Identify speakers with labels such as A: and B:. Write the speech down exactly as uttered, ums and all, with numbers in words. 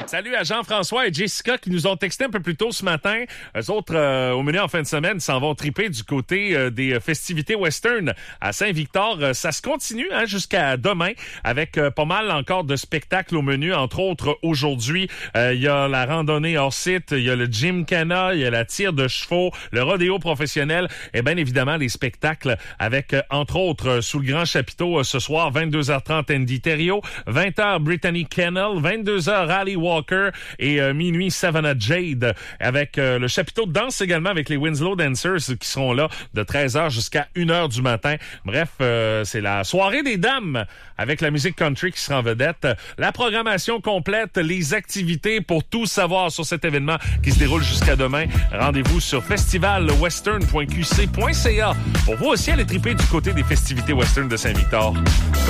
A: Salut à Jean-François et Jessica qui nous ont texté un peu plus tôt ce matin. Eux autres, euh, au menu en fin de semaine, s'en vont triper du côté euh, des festivités western à Saint-Victor. Euh, ça se continue hein, jusqu'à demain avec euh, pas mal encore de spectacles au menu. Entre autres, aujourd'hui, il euh, y a la randonnée hors site, il y a le gymkhana, il y a la tire de chevaux, le rodéo professionnel et bien évidemment les spectacles avec, euh, entre autres, euh, sous le grand chapiteau euh, ce soir, vingt-deux heures trente Andy Thériault, vingt heures Brittany Kennel, vingt-deux heures Rally Walker et euh, minuit Savannah Jade avec euh, le chapiteau de danse également avec les Winslow Dancers qui seront là de treize heures jusqu'à une heure du matin. Bref, euh, c'est la soirée des dames avec la musique country qui sera en vedette. La programmation complète, les activités pour tout savoir sur cet événement qui se déroule jusqu'à demain. Rendez-vous sur festival western point q c point c a pour vous aussi aller triper du côté des festivités western de Saint-Victor.